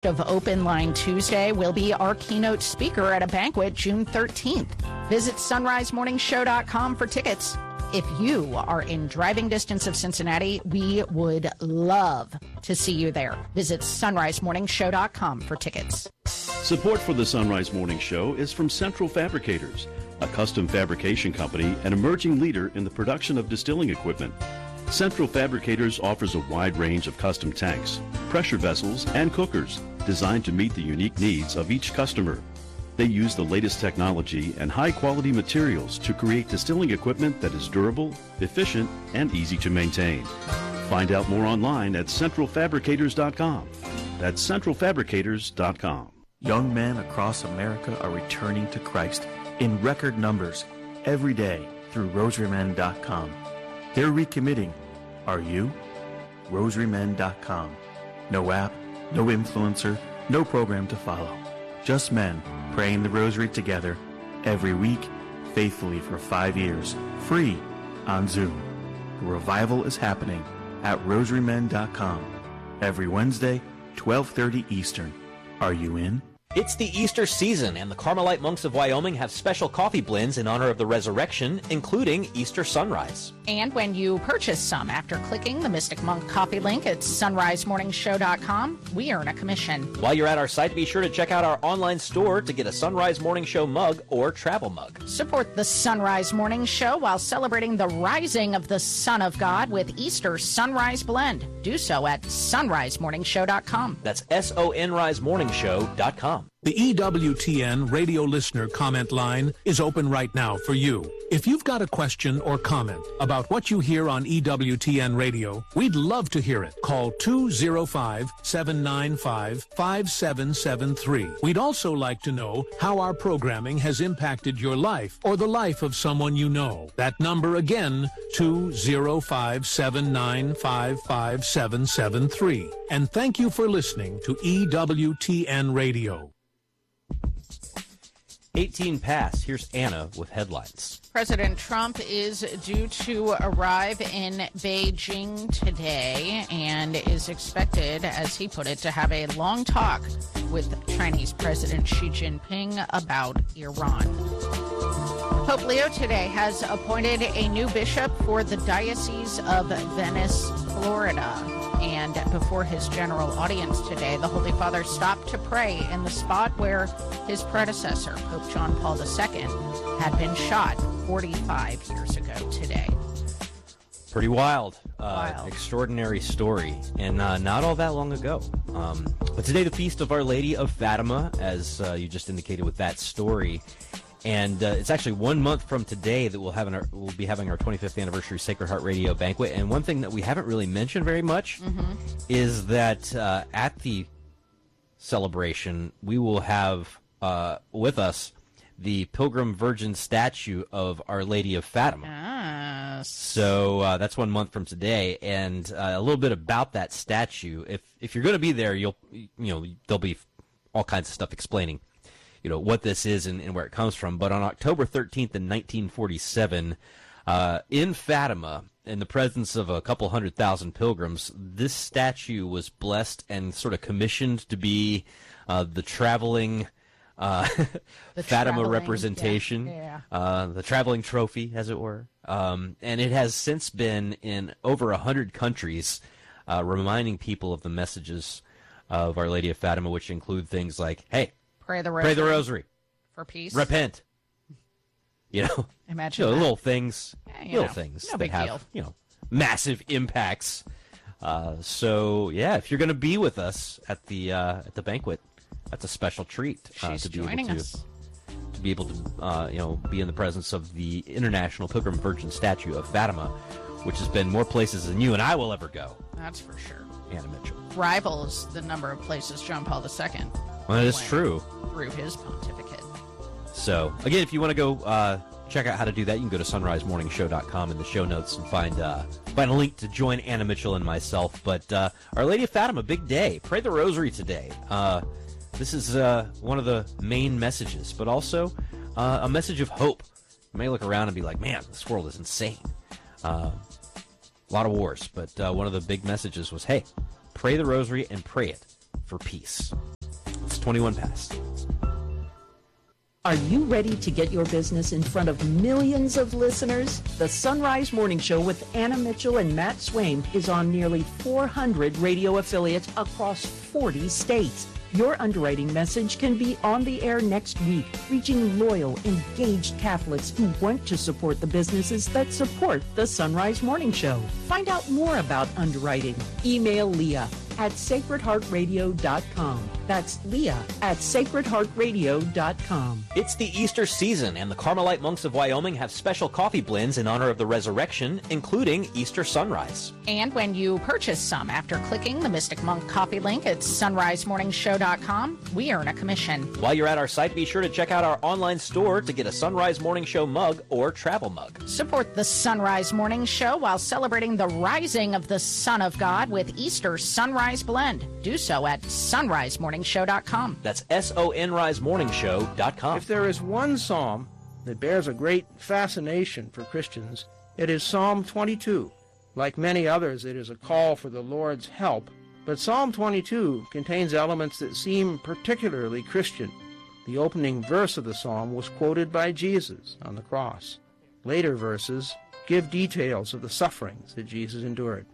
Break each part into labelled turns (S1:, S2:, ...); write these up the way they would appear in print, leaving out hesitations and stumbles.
S1: of Open Line Tuesday will be our keynote speaker at a banquet June 13th. Visit sunrisemorningshow.com for tickets. If you are in driving distance of Cincinnati, we would love to see you there. Visit sunrisemorningshow.com for tickets.
S2: Support for the Sunrise Morning Show is from Central Fabricators, a custom fabrication company and emerging leader in the production of distilling equipment. Central Fabricators offers a wide range of custom tanks, pressure vessels, and cookers designed to meet the unique needs of each customer. They use the latest technology and high-quality materials to create distilling equipment that is durable, efficient, and easy to maintain. Find out more online at centralfabricators.com. That's centralfabricators.com.
S3: Young men across America are returning to Christ in record numbers every day through rosarymen.com. They're recommitting. Are you? rosarymen.com. No app, no influencer, no program to follow. Just men praying the rosary together every week, faithfully for 5 years, free on Zoom. The revival is happening at rosarymen.com every Wednesday, 12:30 Eastern. Are you in?
S4: It's the Easter season, and the Carmelite monks of Wyoming have special coffee blends in honor of the resurrection, including Easter Sunrise.
S1: And when you purchase some after clicking the Mystic Monk coffee link at sunrisemorningshow.com, we earn a commission.
S4: While you're at our site, be sure to check out our online store to get a Sunrise Morning Show mug or travel mug.
S1: Support the Sunrise Morning Show while celebrating the rising of the Son of God with Easter Sunrise Blend. Do so at sunrisemorningshow.com.
S4: That's sonrisemorningshow.com.
S5: The EWTN radio listener comment line is open right now for you. If you've got a question or comment about what you hear on EWTN radio, we'd love to hear it. Call 205-795-5773. We'd also like to know how our programming has impacted your life or the life of someone you know. That number again, 205-795-5773. And thank you for listening to EWTN radio.
S4: 18 past. Here's Anna with headlines.
S1: President Trump is due to arrive in Beijing today and is expected, as he put it, to have a long talk with Chinese President Xi Jinping about Iran. Pope Leo today has appointed a new bishop for the Diocese of Venice, Florida. And before his general audience today, the Holy Father stopped to pray in the spot where his predecessor, Pope John Paul II, had been shot 45 years ago today.
S4: Pretty wild. Extraordinary story, and not all that long ago. But today, the Feast of Our Lady of Fatima, as you just indicated with that story. And it's actually 1 month from today that we'll be having our 25th anniversary Sacred Heart Radio banquet. And one thing that we haven't really mentioned very much is that at the celebration, we will have with us the Pilgrim Virgin statue of Our Lady of Fatima.
S1: Yes.
S4: So that's 1 month from today, and a little bit about that statue. If you're going to be there, there'll be all kinds of stuff explaining what this is and where it comes from. But on October 13th in 1947, in Fatima, in the presence of a couple 100,000 pilgrims, this statue was blessed and sort of commissioned to be the traveling Fatima representation, the traveling trophy, as it were. And it has since been in over 100 countries, reminding people of the messages of Our Lady of Fatima, which include things like, hey, Pray the rosary.
S1: For peace.
S4: Repent.
S1: Imagine
S4: little things.
S1: No
S4: that
S1: big
S4: have,
S1: deal.
S4: Massive impacts. So, if you're going to be with us at the banquet, that's a special treat.
S1: She's
S4: to be
S1: joining
S4: able
S1: us.
S4: To be able to, be in the presence of the International Pilgrim Virgin statue of Fatima, which has been more places than you and I will ever go.
S1: That's for sure.
S4: Anna Mitchell.
S1: Rivals the number of places John Paul II
S4: Well, that is true.
S1: through his pontificate.
S4: So, again, if you want to go check out how to do that, you can go to sunrisemorningshow.com in the show notes and find a link to join Anna Mitchell and myself. But Our Lady of Fatima, big day. Pray the rosary today. This is one of the main messages, but also a message of hope. You may look around and be like, man, this world is insane. A lot of wars, but one of the big messages was, hey, pray the rosary and pray it for peace. 21 past.
S6: Are you ready to get your business in front of millions of listeners? The Sunrise Morning Show with Anna Mitchell and Matt Swain is on nearly 400 radio affiliates across 40 states. Your underwriting message can be on the air next week, reaching loyal, engaged Catholics who want to support the businesses that support the Sunrise Morning Show. Find out more about underwriting. Email Leah at sacredheartradio.com. That's Leah at sacredheartradio.com.
S4: It's the Easter season, and the Carmelite monks of Wyoming have special coffee blends in honor of the resurrection, including Easter Sunrise.
S1: And when you purchase some after clicking the Mystic Monk coffee link at sunrisemorningshow.com, we earn a commission.
S4: While you're at our site, be sure to check out our online store to get a Sunrise Morning Show mug or travel mug.
S1: Support the Sunrise Morning Show while celebrating the rising of the Son of God with Easter Sunrise Blend. Do so at sunrisemorningshow.com.
S4: That's sonrisemorningshow.com.
S7: If there is one psalm that bears a great fascination for Christians, it is Psalm 22. Like many others, it is a call for the Lord's help, but Psalm 22 contains elements that seem particularly Christian. The opening verse of the psalm was quoted by Jesus on the cross. Later verses give details of the sufferings that Jesus endured.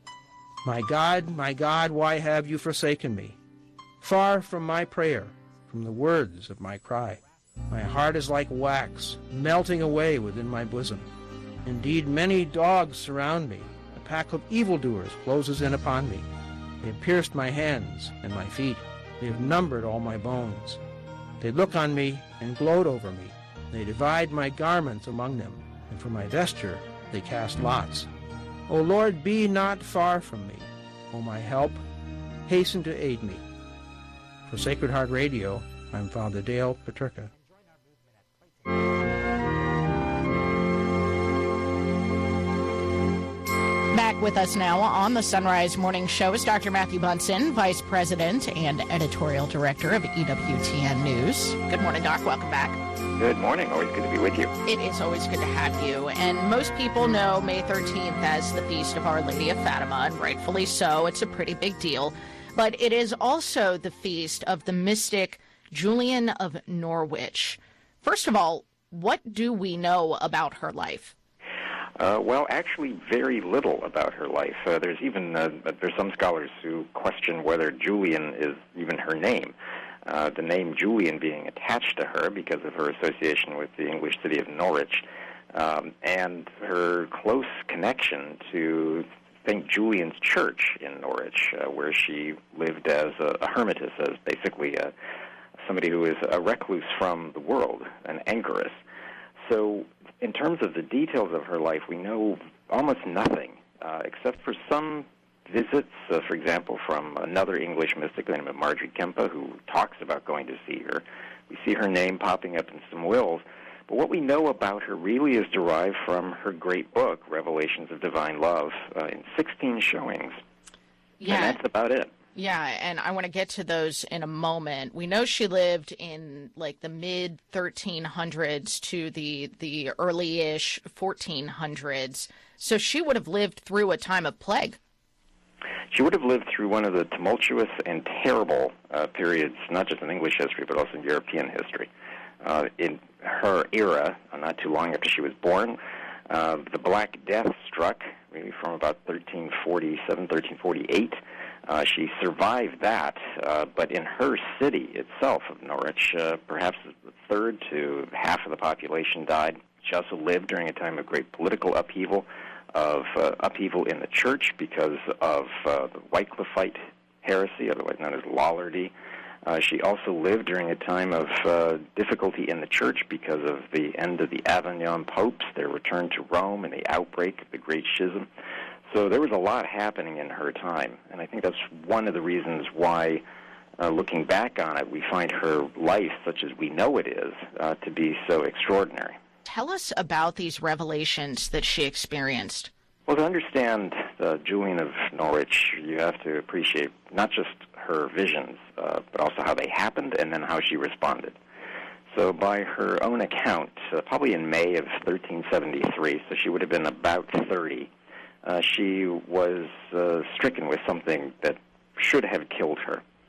S7: My God, why have you forsaken me? Far from my prayer, from the words of my cry. My heart is like wax, melting away within my bosom. Indeed, many dogs surround me. A pack of evildoers closes in upon me. They have pierced my hands and my feet. They have numbered all my bones. They look on me and gloat over me. They divide my garments among them, and for my vesture they cast lots. O Lord, be not far from me. O my help, hasten to aid me. For Sacred Heart Radio, I'm Father Dale Paterka.
S1: Back with us now on the Sunrise Morning Show is Dr. Matthew Bunson, Vice President and Editorial Director of EWTN News. Good morning, Doc. Welcome back.
S8: Good morning. Always good to be with you.
S1: It is always good to have you. And most people know May 13th as the Feast of Our Lady of Fatima, and rightfully so. It's a pretty big deal. But it is also the feast of the mystic Julian of Norwich. First of all, what do we know about her life?
S8: Well, actually, very little about her life. There's some scholars who question whether Julian is even her name. The name Julian being attached to her because of her association with the English city of Norwich, and her close connection to St. Julian's Church in Norwich, where she lived as a hermitess, as basically somebody who is a recluse from the world, an anchoress. So in terms of the details of her life, we know almost nothing, except for some visits, for example, from another English mystic named Marjorie Kempe, who talks about going to see her. We see her name popping up in some wills, but what we know about her really is derived from her great book, Revelations of Divine Love, in 16 showings. Yeah. And that's about it.
S1: Yeah, and I want to get to those in a moment. We know she lived in like the mid-1300s to the early-ish 1400s, so she would have lived through a time of plague.
S8: She would have lived through one of the tumultuous and terrible periods, not just in English history, but also in European history. In her era, not too long after she was born, the Black Death struck, maybe from about 1347, 1348. She survived that, but in her city itself of Norwich, perhaps a third to half of the population died. She also lived during a time of great political upheaval, upheaval in the church because of the Wycliffite heresy, otherwise known as Lollardy. She also lived during a time of difficulty in the church because of the end of the Avignon popes, their return to Rome, and the outbreak of the Great Schism. So there was a lot happening in her time, and I think that's one of the reasons why, looking back on it, we find her life, such as we know it is, to be so extraordinary.
S1: Tell us about these revelations that she experienced.
S8: Well, to understand Julian of Norwich, you have to appreciate not just her visions, but also how they happened and then how she responded. So by her own account, probably in May of 1373, so she would have been about 30, she was stricken with something that should have killed her.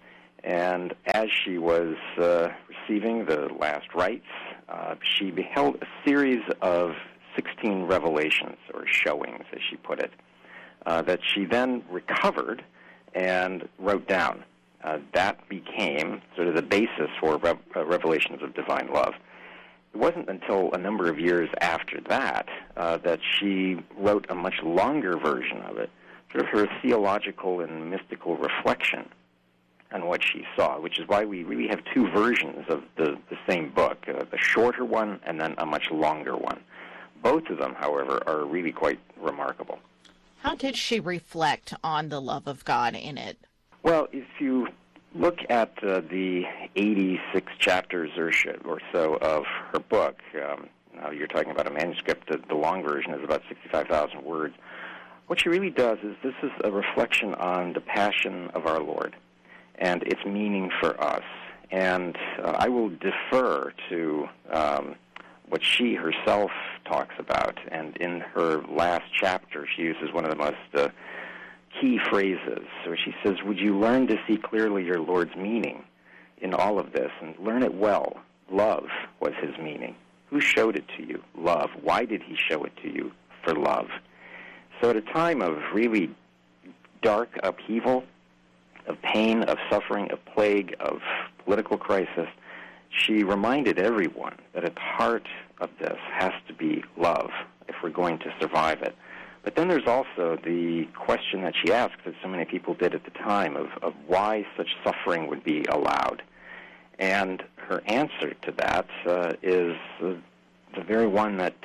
S8: And as she was receiving the last rites, she beheld a series of 16 revelations, or showings, as she put it, that she then recovered and wrote down. That became sort of the basis for revelations of divine love. It wasn't until a number of years after that that she wrote a much longer version of it, sort of her theological and mystical reflection on what she saw, which is why we really have two versions of the same book, the shorter one and then a much longer one. Both of them, however, are really quite remarkable.
S1: How did she reflect on the love of God in it?
S8: Well, if you look at the 86 chapters or so of her book, now you're talking about a manuscript, the long version is about 65,000 words. What she really does is this is a reflection on the passion of our Lord and its meaning for us. And I will defer to what she herself talks about. And in her last chapter, she uses one of the most key phrases. So she says, "Would you learn to see clearly your Lord's meaning in all of this, and learn it well? Love was his meaning. Who showed it to you? Love. Why did he show it to you? For love." So at a time of really dark upheaval, of pain, of suffering, of plague, of political crisis, she reminded everyone that at the heart of this has to be love if we're going to survive it. But then there's also the question that she asks, that so many people did at the time, of why such suffering would be allowed. And her answer to that is the very one that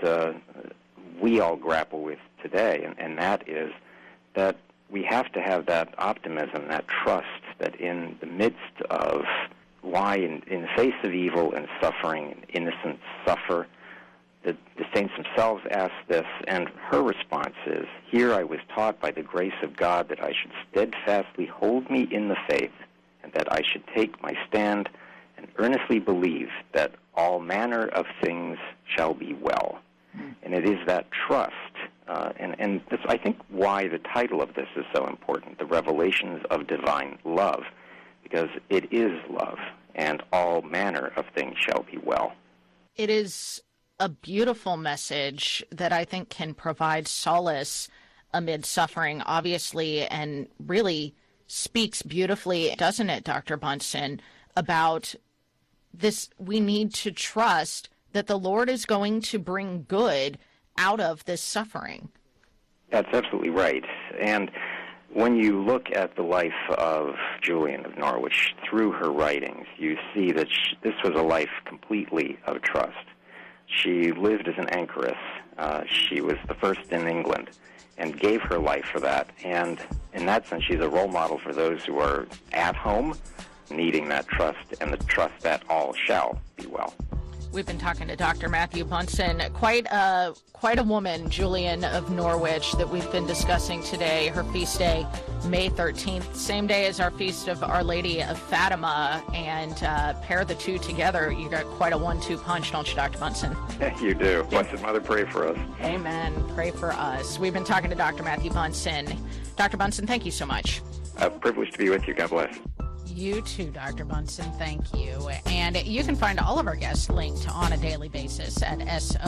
S8: we all grapple with today, and that is that we have to have that optimism, that trust, that in the midst of why, in the face of evil and suffering, innocents suffer, the saints themselves ask this, and her response is, "Here I was taught by the grace of God that I should steadfastly hold me in the faith, and that I should take my stand and earnestly believe that all manner of things shall be well." And it is that trust, and that's, I think, why the title of this is so important, The Revelations of Divine Love, because it is love, and all manner of things shall be well.
S1: It is a beautiful message that I think can provide solace amid suffering, obviously, and really speaks beautifully, doesn't it, Dr. Bunson, about this. We need to trust that the Lord is going to bring good out of this suffering.
S8: That's absolutely right. And when you look at the life of Julian of Norwich through her writings, you see that this was a life completely of trust. She lived as an anchoress. She was the first in England and gave her life for that. And in that sense, she's a role model for those who are at home needing that trust and the trust that all shall be well.
S1: We've been talking to Dr. Matthew Bunson, quite a woman, Julian of Norwich, that we've been discussing today. Her feast day, May 13th, same day as our feast of Our Lady of Fatima, and pair the two together, you got quite a 1-2 punch, don't you, Dr. Bunson?
S8: You do. Blessed Mother, pray for us.
S1: Amen. Pray for us. We've been talking to Dr. Matthew Bunson. Dr. Bunson, thank you so much.
S8: A privilege to be with you. God bless.
S1: You too, Dr. Bunson. Thank you. And you can find all of our guests linked on a daily basis at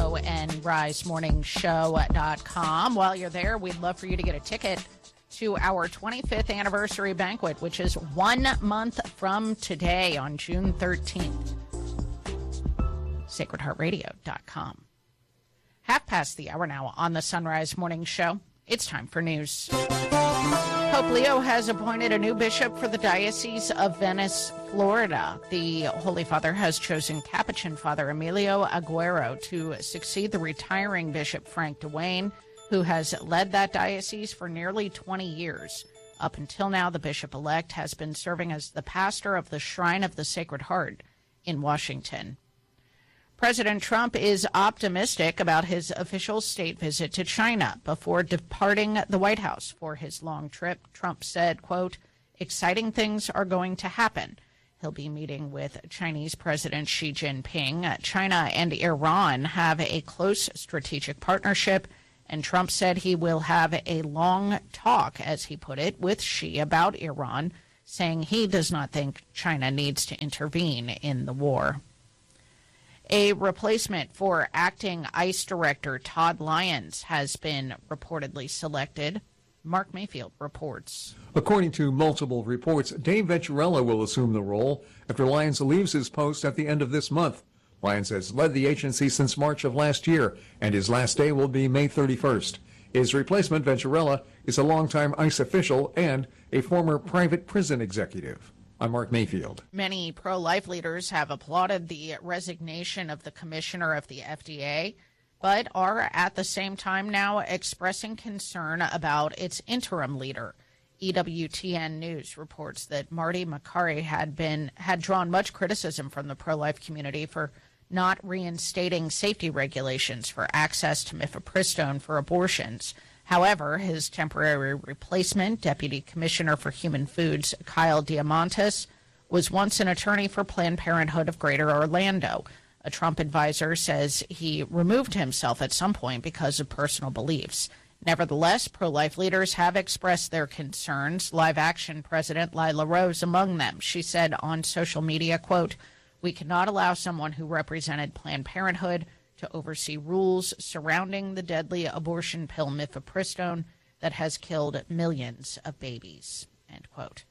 S1: sonrisemorningshow.com. While you're there, we'd love for you to get a ticket to our 25th anniversary banquet, which is 1 month from today on June 13th. sacredheartradio.com. 1:30 now on the Sunrise Morning Show. It's time for news. Pope Leo has appointed a new bishop for the Diocese of Venice, Florida. The Holy Father has chosen Capuchin Father Emilio Aguero to succeed the retiring Bishop Frank Duane, who has led that diocese for nearly 20 years. Up until now, the bishop-elect has been serving as the pastor of the Shrine of the Sacred Heart in Washington. President Trump is optimistic about his official state visit to China before departing the White House for his long trip. Trump said, quote, "Exciting things are going to happen." He'll be meeting with Chinese President Xi Jinping. China and Iran have a close strategic partnership, and Trump said he will have a long talk, as he put it, with Xi about Iran, saying he does not think China needs to intervene in the war. A replacement for acting ICE Director Todd Lyons has been reportedly selected. Mark Mayfield reports.
S9: According to multiple reports, Dave Venturella will assume the role after Lyons leaves his post at the end of this month. Lyons has led the agency since March of last year, and his last day will be May 31st. His replacement, Venturella, is a longtime ICE official and a former private prison executive. I'm Mark Mayfield.
S1: Many pro-life leaders have applauded the resignation of the commissioner of the FDA, but are at the same time now expressing concern about its interim leader. EWTN News reports that Marty Makary had drawn much criticism from the pro-life community for not reinstating safety regulations for access to mifepristone for abortions. However, his temporary replacement, Deputy Commissioner for Human Foods Kyle Diamantis, was once an attorney for Planned Parenthood of Greater Orlando. A Trump advisor says he removed himself at some point because of personal beliefs. Nevertheless, pro-life leaders have expressed their concerns. Live Action President Lila Rose among them. She said on social media, quote, "We cannot allow someone who represented Planned Parenthood to oversee rules surrounding the deadly abortion pill mifepristone that has killed millions of babies," end quote.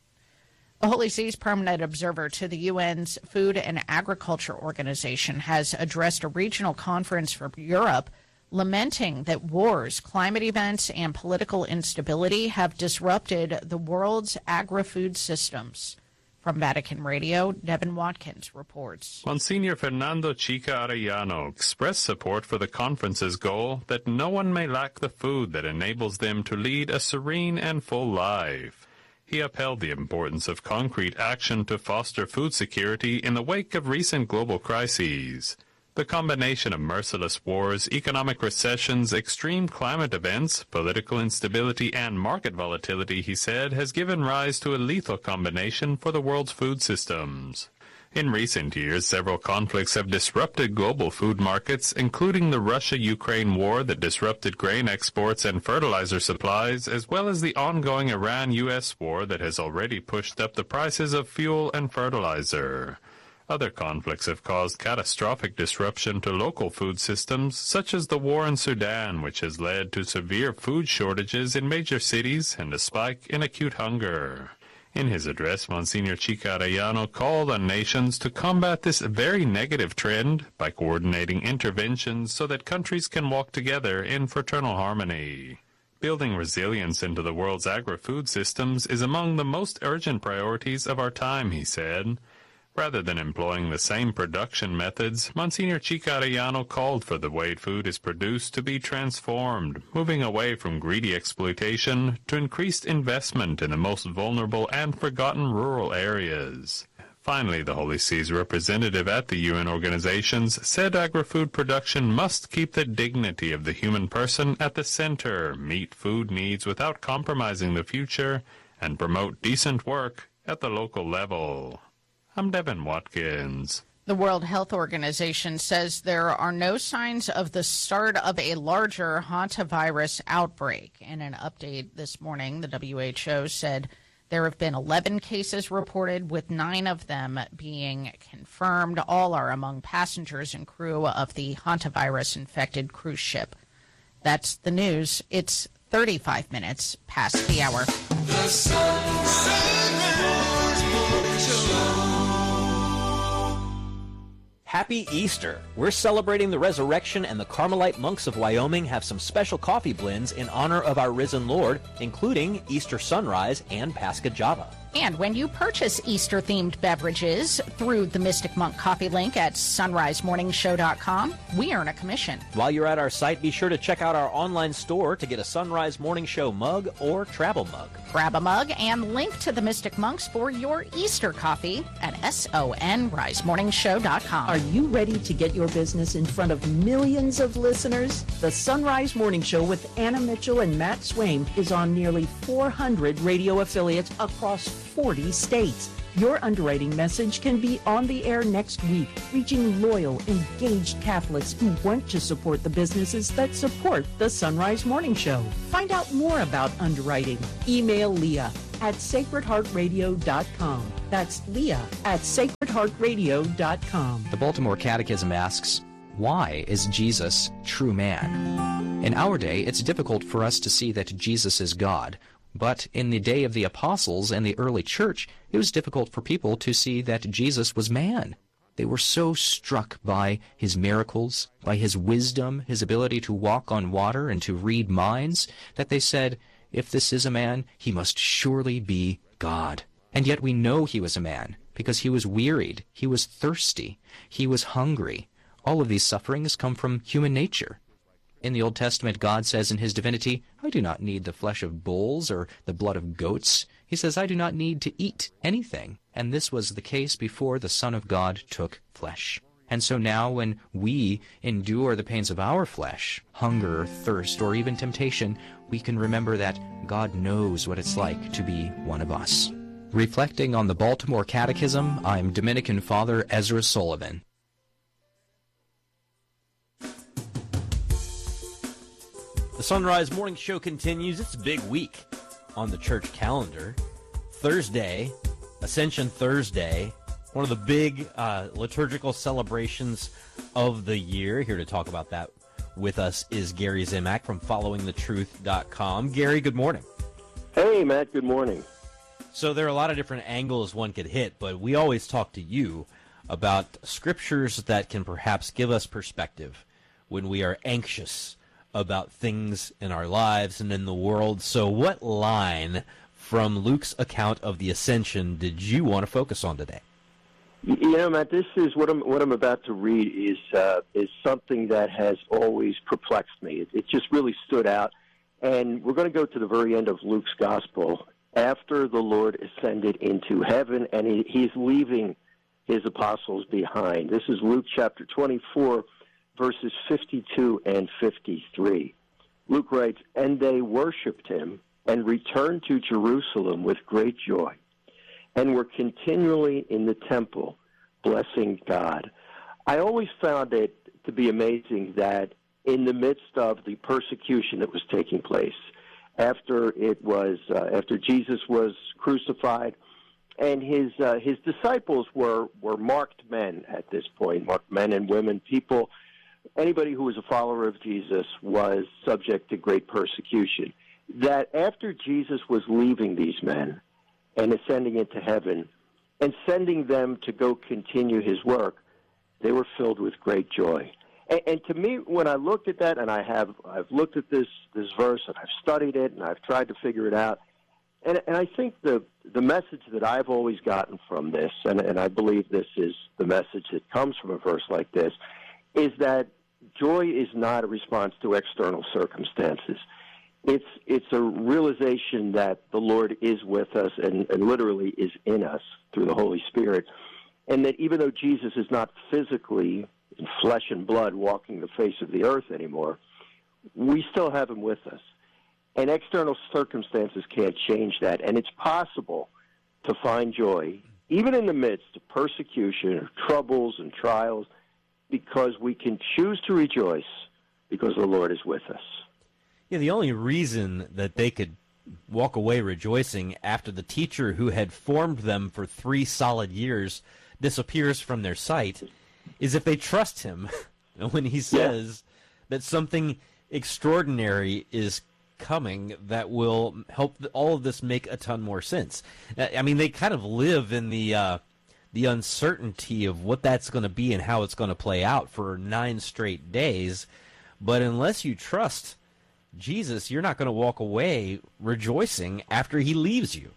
S1: The Holy See's permanent observer to the UN's Food and Agriculture Organization has addressed a regional conference for Europe, lamenting that wars, climate events, and political instability have disrupted the world's agri-food systems. From Vatican Radio, Devin Watkins reports.
S10: Monsignor Fernando Chica Arellano expressed support for the conference's goal that no one may lack the food that enables them to lead a serene and full life. He upheld the importance of concrete action to foster food security in the wake of recent global crises. The combination of merciless wars, economic recessions, extreme climate events, political instability, and market volatility, he said, has given rise to a lethal combination for the world's food systems. In recent years, several conflicts have disrupted global food markets, including the Russia-Ukraine war that disrupted grain exports and fertilizer supplies, as well as the ongoing Iran-U.S. war that has already pushed up the prices of fuel and fertilizer. Other conflicts have caused catastrophic disruption to local food systems, such as the war in Sudan, which has led to severe food shortages in major cities and a spike in acute hunger. In his address, Monsignor Chica Arellano called on nations to combat this very negative trend by coordinating interventions so that countries can walk together in fraternal harmony. Building resilience into the world's agri-food systems is among the most urgent priorities of our time, he said. Rather than employing the same production methods, Monsignor Chica Arellano called for the way food is produced to be transformed, moving away from greedy exploitation to increased investment in the most vulnerable and forgotten rural areas. Finally, the Holy See's representative at the UN organizations said agri-food production must keep the dignity of the human person at the center, meet food needs without compromising the future, and promote decent work at the local level. I'm Devin Watkins.
S1: The World Health Organization says there are no signs of the start of a larger hantavirus outbreak. In an update this morning, the WHO said there have been 11 cases reported, with 9 of them being confirmed. All are among passengers and crew of the hantavirus-infected cruise ship. That's the news. It's 35 minutes past the hour.
S11: The Sunrise Morning Show.
S12: Happy Easter! We're celebrating the resurrection, and the Carmelite monks of Wyoming have some special coffee blends in honor of our risen Lord, including Easter Sunrise and Pascha Java.
S1: And when you purchase Easter-themed beverages through the Mystic Monk coffee link at sunrisemorningshow.com, we earn a commission.
S12: While you're at our site, be sure to check out our online store to get a Sunrise Morning Show mug or travel mug.
S1: Grab a mug and link to the Mystic Monks for your Easter coffee at sunrisemorningshow.com.
S6: Are you ready to get your business in front of millions of listeners? The Sunrise Morning Show with Anna Mitchell and Matt Swaim is on nearly 400 radio affiliates across 40 states. Your underwriting message can be on the air next week, reaching loyal, engaged Catholics who want to support the businesses that support the Sunrise Morning Show. Find out more about underwriting. Email Leah at sacredheartradio.com. That's Leah at sacredheartradio.com.
S13: The Baltimore Catechism asks, why is Jesus true man? In our day, it's difficult for us to see that Jesus is God. But in the day of the apostles and the early church, it was difficult for people to see that Jesus was man. They were so struck by his miracles, by his wisdom, his ability to walk on water and to read minds, that they said, if this is a man, he must surely be God. And yet we know he was a man, because he was wearied, he was thirsty, he was hungry. All of these sufferings come from human nature. In the Old Testament, God says in his divinity, I do not need the flesh of bulls or the blood of goats. He says, I do not need to eat anything. And this was the case before the Son of God took flesh. And so now when we endure the pains of our flesh, hunger, or thirst, or even temptation, we can remember that God knows what it's like to be one of us. Reflecting on the Baltimore Catechism, I'm Dominican Father Ezra Sullivan.
S4: The Sunrise Morning Show continues. It's a big week on the church calendar. Thursday, Ascension Thursday, one of the big liturgical celebrations of the year. Here to talk about that with us is Gary Zimak from followingthetruth.com. Gary, good morning.
S14: Hey, Matt, good morning.
S4: So there are a lot of different angles one could hit, but we always talk to you about scriptures that can perhaps give us perspective when we are anxious about things in our lives and in the world. So what line from Luke's account of the Ascension did you want to focus on today?
S14: You know, Matt, this is what I'm about to read is something that has always perplexed me. It just really stood out. And we're going to go to the very end of Luke's Gospel after the Lord ascended into heaven, and he's leaving his apostles behind. This is Luke chapter 24, verses 52 and 53. Luke writes, and they worshipped him and returned to Jerusalem with great joy, and were continually in the temple, blessing God. I always found it to be amazing that in the midst of the persecution that was taking place, after Jesus was crucified, and his disciples were marked men at this point, marked men and women, people. Anybody who was a follower of Jesus was subject to great persecution. That after Jesus was leaving these men and ascending into heaven and sending them to go continue his work, they were filled with great joy. And to me, when I looked at that, and I've looked at this verse, and I've studied it, and I've tried to figure it out, and I think the message that I've always gotten from this, and I believe this is the message that comes from a verse like this, is that joy is not a response to external circumstances. It's a realization that the Lord is with us and literally is in us through the Holy Spirit, and that even though Jesus is not physically in flesh and blood walking the face of the earth anymore, we still have him with us. And external circumstances can't change that. And it's possible to find joy, even in the midst of persecution or troubles and trials, because we can choose to rejoice because the Lord is with us.
S4: Yeah, the only reason that they could walk away rejoicing after the teacher who had formed them for 3 solid years disappears from their sight is if they trust him when he says that something extraordinary is coming that will help all of this make a ton more sense. I mean, they kind of live in the uncertainty of what that's going to be and how it's going to play out for 9 straight days. But unless you trust Jesus, you're not going to walk away rejoicing after he leaves you.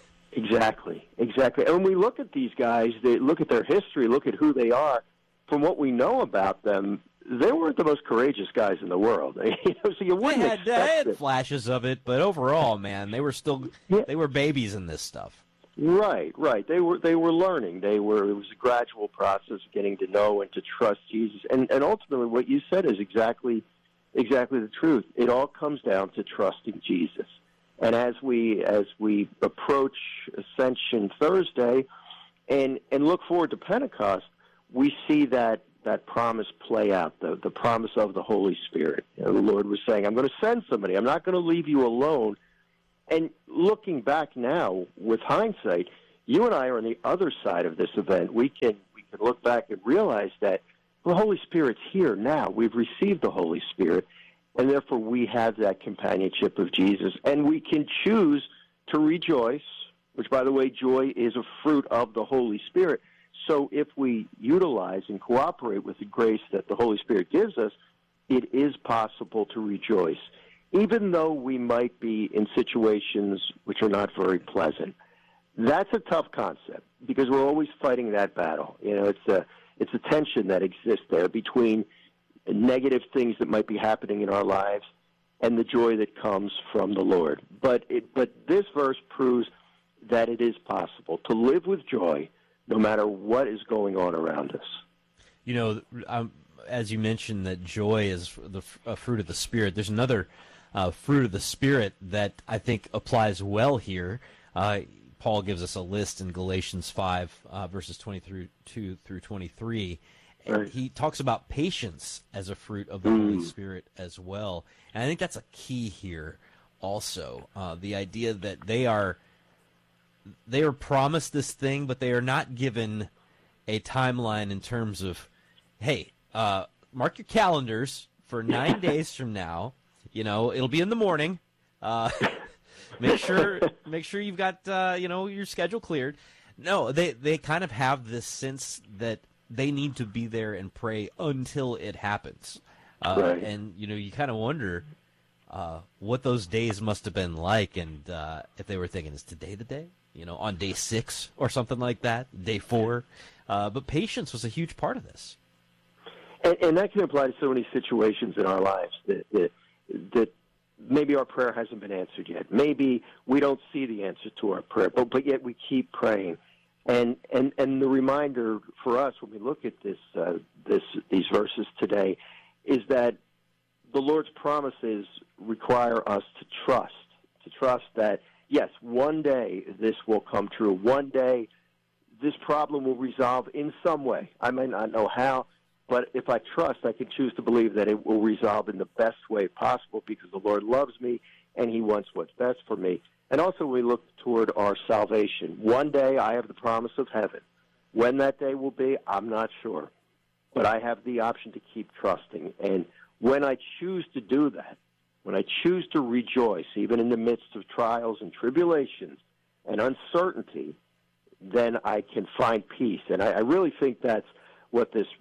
S14: Exactly. And when we look at these guys, look at their history, look at who they are, from what we know about them, they weren't the most courageous guys in the world. So you wouldn't expect
S4: they had flashes of it, but overall, man, they were still they were babies in this stuff.
S14: Right. They were learning. It was a gradual process of getting to know and to trust Jesus. And ultimately, what you said is exactly the truth. It all comes down to trusting Jesus. And as we approach Ascension Thursday and look forward to Pentecost, we see that promise play out, the promise of the Holy Spirit. The Lord was saying, I'm going to send somebody. I'm not going to leave you alone. And looking back now with hindsight, you and I are on the other side of this event. We can look back and realize that the Holy Spirit's here now. We've received the Holy Spirit, and therefore we have that companionship of Jesus. And we can choose to rejoice, which, by the way, joy is a fruit of the Holy Spirit. So if we utilize and cooperate with the grace that the Holy Spirit gives us, it is possible to rejoice, even though we might be in situations which are not very pleasant. That's a tough concept because we're always fighting that battle. You know, it's a tension that exists there between negative things that might be happening in our lives and the joy that comes from the Lord. But this verse proves that it is possible to live with joy no matter what is going on around us.
S4: You know, as you mentioned that joy is a fruit of the Spirit, there's another fruit of the Spirit that I think applies well here. Paul gives us a list in Galatians 5, verses 22 through 23. And he talks about patience as a fruit of the Holy Spirit as well. And I think that's a key here also. The idea that they are promised this thing, but they are not given a timeline in terms of, hey, mark your calendars for 9 days from now. You know, it'll be in the morning. Make sure you've got your schedule cleared. No, they kind of have this sense that they need to be there and pray until it happens. And you kind of wonder what those days must have been like, and if they were thinking, is today the day? You know, on day 6 or something like that, day 4. But patience was a huge part of this.
S14: And that can apply to so many situations in our lives that maybe our prayer hasn't been answered yet. Maybe we don't see the answer to our prayer, but yet we keep praying. And the reminder for us when we look at these verses today is that the Lord's promises require us to trust that, yes, one day this will come true. One day this problem will resolve in some way. I may not know how, but if I trust, I can choose to believe that it will resolve in the best way possible because the Lord loves me and He wants what's best for me. And also we look toward our salvation. One day I have the promise of heaven. When that day will be, I'm not sure. But I have the option to keep trusting. And when I choose to do that, when I choose to rejoice, even in the midst of trials and tribulations and uncertainty, then I can find peace. And I really think that's what this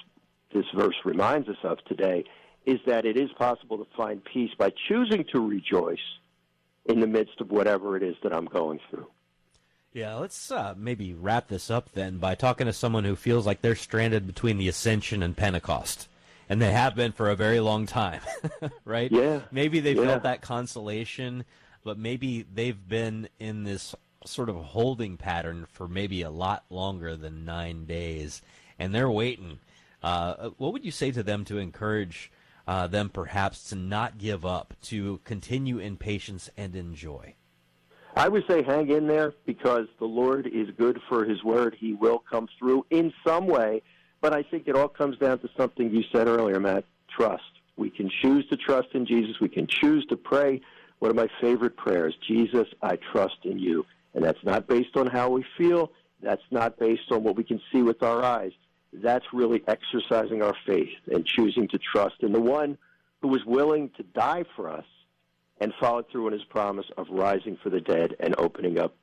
S14: verse reminds us of today, is that it is possible to find peace by choosing to rejoice in the midst of whatever it is that I'm going through.
S4: Yeah, let's maybe wrap this up then by talking to someone who feels like they're stranded between the Ascension and Pentecost. And they have been for a very long time, right?
S14: Yeah.
S4: Maybe they felt that consolation, but maybe they've been in this sort of holding pattern for maybe a lot longer than 9 days, and they're waiting. What would you say to them to encourage them perhaps to not give up, to continue in patience and in joy?
S14: I would say hang in there because the Lord is good for His word. He will come through in some way. But I think it all comes down to something you said earlier, Matt, trust. We can choose to trust in Jesus. We can choose to pray one of my favorite prayers, Jesus, I trust in you. And that's not based on how we feel. That's not based on what we can see with our eyes. That's really exercising our faith and choosing to trust in the one who was willing to die for us and followed through on His promise of rising from the dead and opening up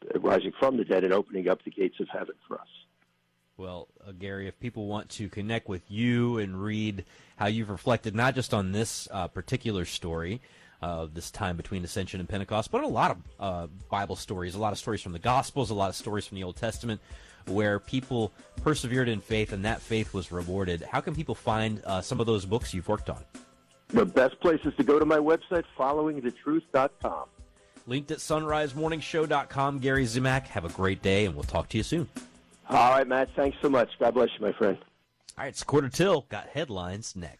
S14: the gates of heaven for us.
S4: Well, Gary, if people want to connect with you and read how you've reflected not just on this particular story, this time between Ascension and Pentecost, but a lot of Bible stories, a lot of stories from the Gospels, a lot of stories from the Old Testament, where people persevered in faith and that faith was rewarded. How can people find some of those books you've worked on?
S14: The best place is to go to my website, followingthetruth.com.
S4: Linked at sunrisemorningshow.com. Gary Zimak, have a great day, and we'll talk to you soon.
S14: All right, Matt. Thanks so much. God bless you, my friend.
S4: All right, it's 1:45. Got headlines next.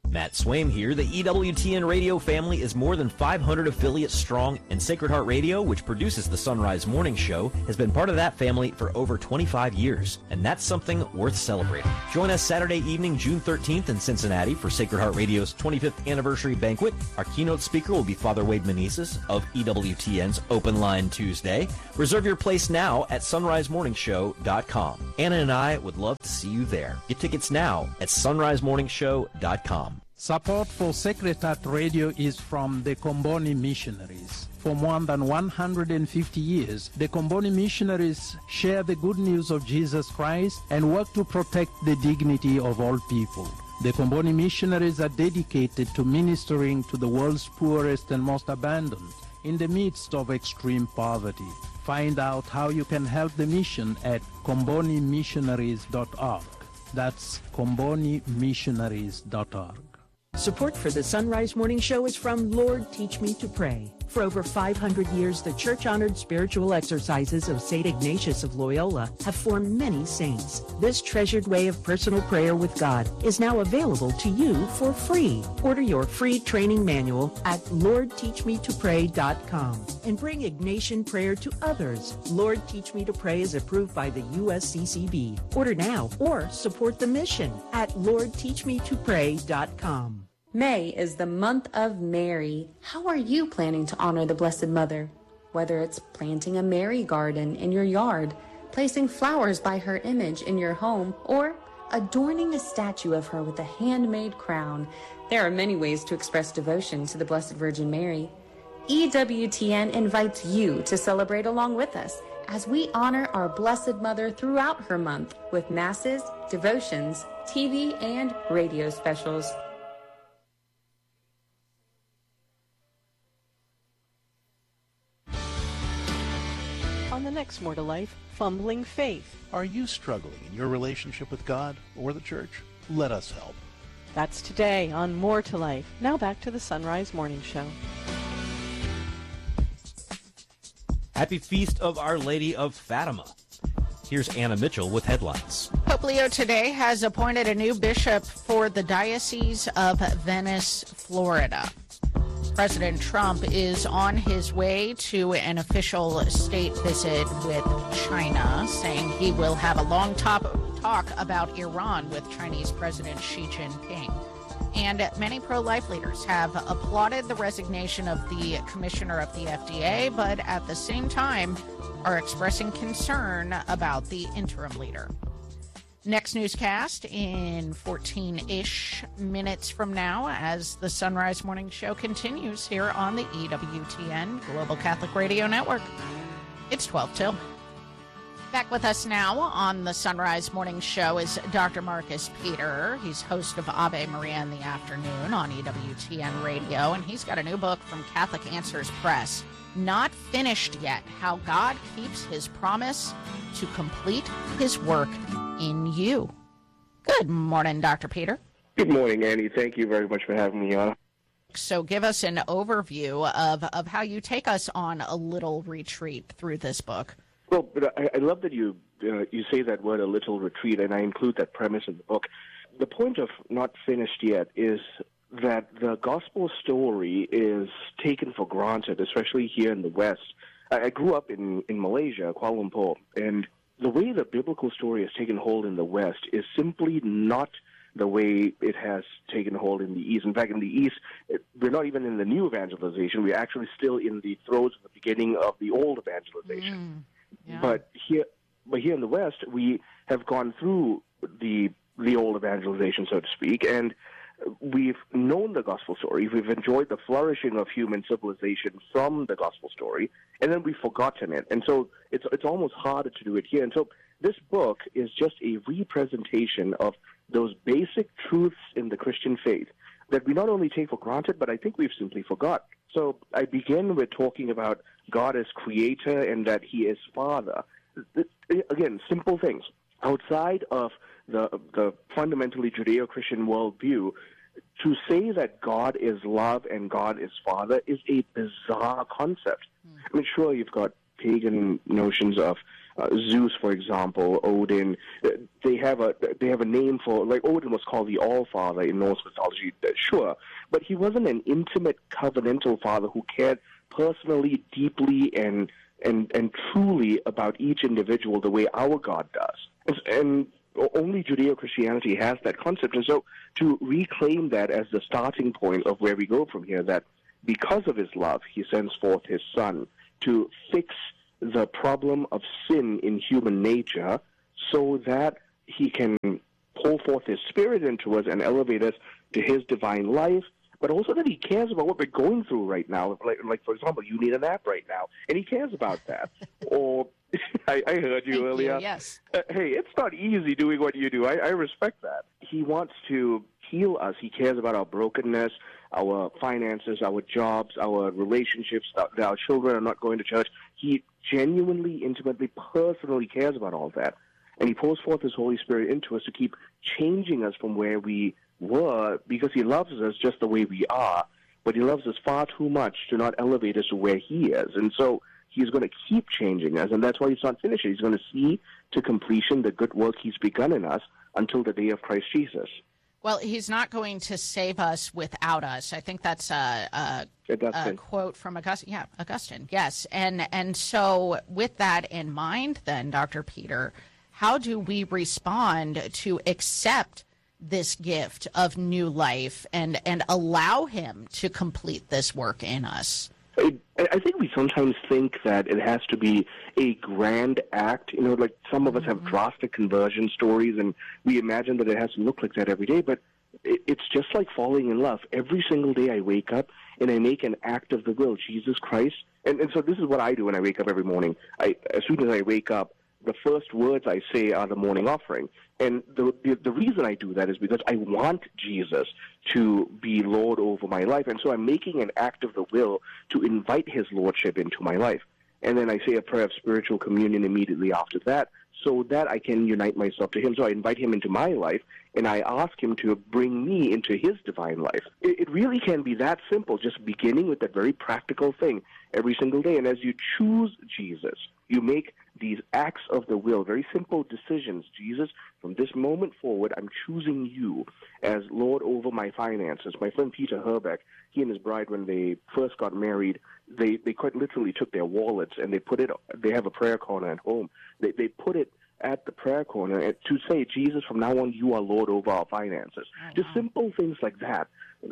S12: Matt Swaim here. The EWTN radio family is more than 500 affiliates strong, and Sacred Heart Radio, which produces the Sunrise Morning Show, has been part of that family for over 25 years, and that's something worth celebrating. Join us Saturday evening, June 13th in Cincinnati for Sacred Heart Radio's 25th anniversary banquet. Our keynote speaker will be Father Wade Meneses of EWTN's Open Line Tuesday. Reserve your place now at sunrisemorningshow.com. Anna and I would love to see you there. Get tickets now at sunrisemorningshow.com.
S15: Support for Sacred Heart Radio is from the Comboni Missionaries. For more than 150 years, the Comboni Missionaries share the good news of Jesus Christ and work to protect the dignity of all people. The Comboni Missionaries are dedicated to ministering to the world's poorest and most abandoned in the midst of extreme poverty. Find out how you can help the mission at combonimissionaries.org. That's combonimissionaries.org.
S6: Support for the Sunrise Morning Show is from Lord Teach Me to Pray. For over 500 years, the church-honored spiritual exercises of St. Ignatius of Loyola have formed many saints. This treasured way of personal prayer with God is now available to you for free. Order your free training manual at LordTeachMeToPray.com and bring Ignatian prayer to others. Lord Teach Me to Pray is approved by the USCCB. Order now or support the mission at LordTeachMeToPray.com.
S16: May is the month of Mary. How are you planning to honor the Blessed Mother? Whether it's planting a Mary garden in your yard, placing flowers by her image in your home, or adorning a statue of her with a handmade crown, there are many ways to express devotion to the Blessed Virgin Mary. EWTN invites you to celebrate along with us as we honor our Blessed Mother throughout her month with masses, devotions, TV, and radio specials.
S17: On the next More to Life, Fumbling Faith.
S18: Are you struggling in your relationship with God or the church? Let us help.
S17: That's today on More to Life. Now back to the Sunrise Morning Show.
S12: Happy Feast of Our Lady of Fatima. Here's Anna Mitchell with headlines.
S1: Pope Leo today has appointed a new bishop for the Diocese of Venice, Florida. President Trump is on his way to an official state visit with China, saying he will have a long talk about Iran with Chinese President Xi Jinping. And many pro-life leaders have applauded the resignation of the commissioner of the FDA, but at the same time are expressing concern about the interim leader. Next newscast in 14-ish minutes from now as the Sunrise Morning Show continues here on the EWTN Global Catholic Radio Network. It's 12 till. Back with us now on the Sunrise Morning Show is Dr. Marcus Peter. He's host of Ave Maria in the Afternoon on EWTN Radio, and he's got a new book from Catholic Answers Press, Not Finished Yet, How God Keeps His Promise to Complete His Work in You. Good morning, Dr. Peter.
S19: Good morning, Annie. Thank you very much for having me on.
S1: So give us an overview of how you take us on a little retreat through this book.
S19: Well, but I love that you say that word, a little retreat, and I include that premise in the book. The point of Not Finished Yet is that the gospel story is taken for granted, especially here in the West. I grew up in Malaysia, Kuala Lumpur, and the way the biblical story has taken hold in the West is simply not the way it has taken hold in the East. In fact, in the East, we're not even in the new evangelization. We're actually still in the throes of the beginning of the old evangelization.
S1: Yeah.
S19: But here in the West, we have gone through the old evangelization, so to speak, and we've known the gospel story. We've enjoyed the flourishing of human civilization from the gospel story, and then we've forgotten it. And so it's almost harder to do it here. And so this book is just a representation of those basic truths in the Christian faith that we not only take for granted, but I think we've simply forgot. So I begin with talking about God as creator and that he is father. Again, simple things. Outside of the fundamentally Judeo-Christian worldview, to say that God is love and God is father is a bizarre concept. I mean, sure, you've got pagan notions of Zeus, for example, Odin, they have a name for, like Odin was called the All-Father in Norse mythology, sure, but he wasn't an intimate covenantal father who cared personally, deeply, and truly about each individual the way our God does. And only Judeo-Christianity has that concept. And so to reclaim that as the starting point of where we go from here, that because of his love, he sends forth his Son to fix the problem of sin in human nature so that he can pour forth his Spirit into us and elevate us to his divine life, but also that he cares about what we're going through right now. Like for example, you need a nap right now, and he cares about that. Or I heard you earlier.
S1: You, yes.
S19: Hey, it's not easy doing what you do. I respect that. He wants to heal us. He cares about our brokenness, our finances, our jobs, our relationships, that our children are not going to church. He genuinely, intimately, personally cares about all that. And he pours forth his Holy Spirit into us to keep changing us from where we were, because he loves us just the way we are, but he loves us far too much to not elevate us to where he is. And so he's going to keep changing us, and that's why he's not finished. He's going to see to completion the good work he's begun in us until the day of Christ Jesus.
S1: Well, he's not going to save us without us. I think that's a quote from Augustine. Yeah, Augustine, yes. And so with that in mind then, Dr. Peter, how do we respond to accept this gift of new life and allow him to complete this work in us?
S19: I think we sometimes think that it has to be a grand act. You know, like some of us have drastic conversion stories, and we imagine that it has to look like that every day. But it's just like falling in love. Every single day I wake up and I make an act of the will, Jesus Christ. And so this is what I do when I wake up every morning. As soon as I wake up, the first words I say are the morning offering. And the reason I do that is because I want Jesus to be Lord over my life. And so I'm making an act of the will to invite his Lordship into my life. And then I say a prayer of spiritual communion immediately after that so that I can unite myself to him. So I invite him into my life, and I ask him to bring me into his divine life. It really can be that simple, just beginning with that very practical thing every single day. And as you choose Jesus, you make these acts of the will, very simple decisions. Jesus, from this moment forward, I'm choosing you as Lord over my finances. My friend Peter Herbeck, he and his bride, when they first got married, they quite literally took their wallets and they have a prayer corner at home. They put it at the prayer corner to say, Jesus, from now on, you are Lord over our finances. Just simple things like that.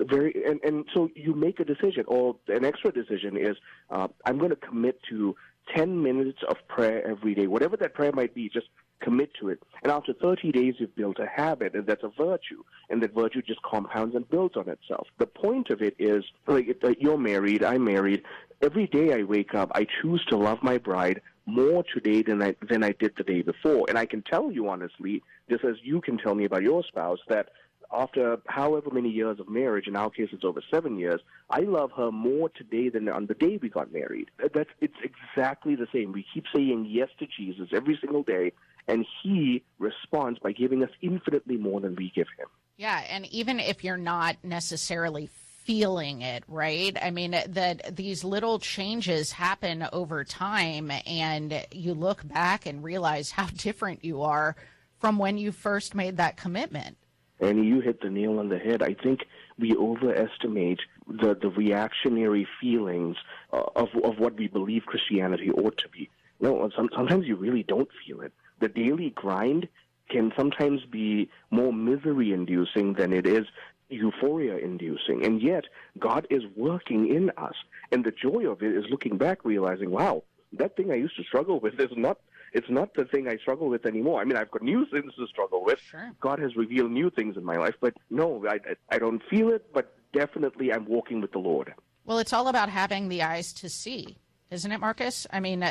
S19: And so you make a decision, or an extra decision is, I'm going to commit to 10 minutes of prayer every day. Whatever that prayer might be, just commit to it. And after 30 days, you've built a habit, and that's a virtue. And that virtue just compounds and builds on itself. The point of it is, like, you're married, I'm married. Every day I wake up, I choose to love my bride more today than I did the day before. And I can tell you honestly, just as you can tell me about your spouse, that after however many years of marriage, in our case it's over 7 years, I love her more today than on the day we got married. It's exactly the same. We keep saying yes to Jesus every single day, and he responds by giving us infinitely more than we give him.
S1: Yeah, and even if you're not necessarily feeling it, right? I mean, that these little changes happen over time, and you look back and realize how different you are from when you first made that commitment.
S19: And you hit the nail on the head. I think we overestimate the reactionary feelings of what we believe Christianity ought to be. No, sometimes you really don't feel it. The daily grind can sometimes be more misery-inducing than it is euphoria-inducing. And yet, God is working in us. And the joy of it is looking back, realizing, wow, that thing I used to struggle with is not... It's not the thing I struggle with anymore. I mean, I've got new things to struggle with.
S1: Sure.
S19: God has revealed new things in my life. But no, I don't feel it, but definitely I'm walking with the Lord.
S1: Well, it's all about having the eyes to see, isn't it, Marcus? I mean,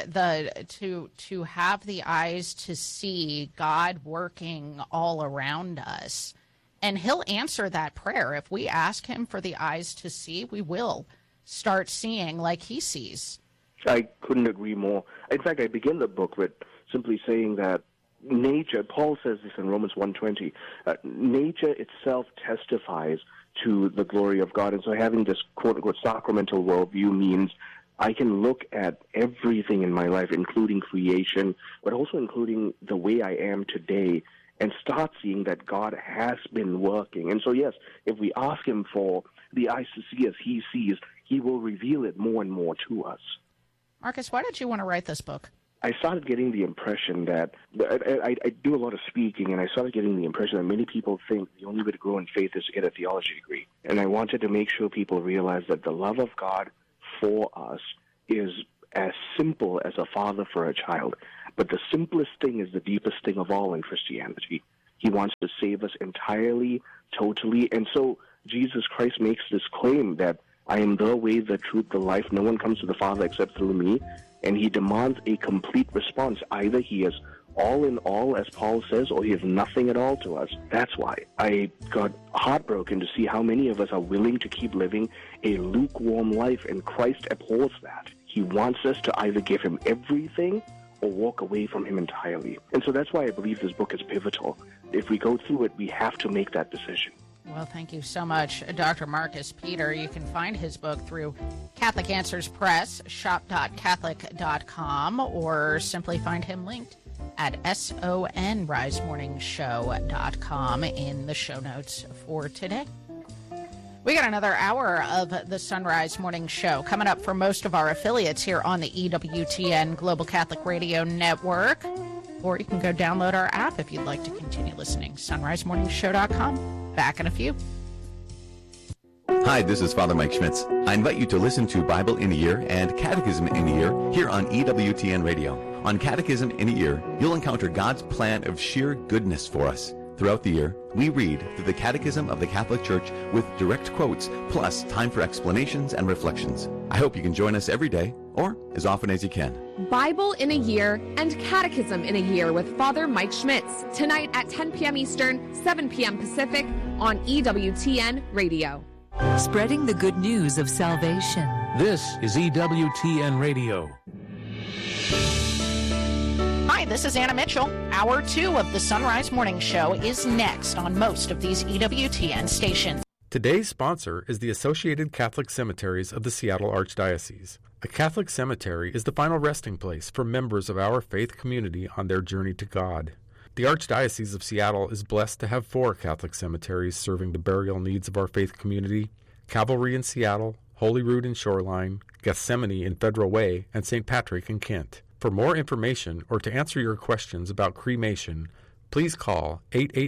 S1: to have the eyes to see God working all around us. And he'll answer that prayer. If we ask him for the eyes to see, we will start seeing like he sees.
S19: I couldn't agree more. In fact, I begin the book with simply saying that nature, Paul says this in Romans 1:20, nature itself testifies to the glory of God. And so having this quote-unquote sacramental worldview means I can look at everything in my life, including creation, but also including the way I am today, and start seeing that God has been working. And so, yes, if we ask him for the eyes to see as he sees, he will reveal it more and more to us.
S1: Marcus, why did you want to write this book?
S19: I started getting the impression that I do a lot of speaking, and I started getting the impression that many people think the only way to grow in faith is to get a theology degree. And I wanted to make sure people realize that the love of God for us is as simple as a father for a child. But the simplest thing is the deepest thing of all in Christianity. He wants to save us entirely, totally. And so Jesus Christ makes this claim that I am the way, the truth, the life. No one comes to the Father except through me. And he demands a complete response. Either he is all in all, as Paul says, or he is nothing at all to us. That's why I got heartbroken to see how many of us are willing to keep living a lukewarm life, and Christ abhors that. He wants us to either give him everything or walk away from him entirely. And so that's why I believe this book is pivotal. If we go through it, we have to make that decision.
S1: Well, thank you so much, Dr. Marcus Peter. You can find his book through Catholic Answers Press, shop.catholic.com, or simply find him linked at sonrisemorningshow.com in the show notes for today. We got another hour of the Sunrise Morning Show coming up for most of our affiliates here on the EWTN Global Catholic Radio Network. Or you can go download our app if you'd like to continue listening. sunrisemorningshow.com. Back in a few.
S20: Hi, this is Father Mike Schmitz. I invite you to listen to Bible in a Year and Catechism in a Year here on EWTN Radio. On Catechism in a Year, you'll encounter God's plan of sheer goodness for us. Throughout the year, we read through the Catechism of the Catholic Church with direct quotes, plus time for explanations and reflections. I hope you can join us every day, or as often as you can.
S21: Bible in a Year and Catechism in a Year with Father Mike Schmitz, tonight at 10 p.m. Eastern, 7 p.m. Pacific on EWTN Radio.
S22: Spreading the good news of salvation.
S5: This is EWTN Radio.
S1: Hi, this is Anna Mitchell. Hour 2 of the Sunrise Morning Show is next on most of these EWTN stations.
S23: Today's sponsor is the Associated Catholic Cemeteries of the Seattle Archdiocese. A Catholic cemetery is the final resting place for members of our faith community on their journey to God. The Archdiocese of Seattle is blessed to have 4 Catholic cemeteries serving the burial needs of our faith community: Calvary in Seattle, Holyrood in Shoreline, Gethsemane in Federal Way, and St. Patrick in Kent. For more information or to answer your questions about cremation, please call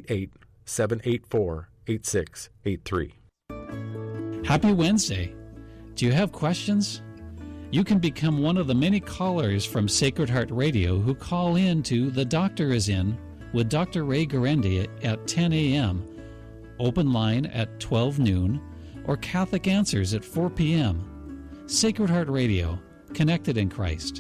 S23: 888-784-8683.
S24: Happy Wednesday. Do you have questions? You can become one of the many callers from Sacred Heart Radio who call in to The Doctor Is In with Dr. Ray Guarendi at 10 a.m., open line at 12 noon, or Catholic Answers at 4 p.m. Sacred Heart Radio, connected in Christ.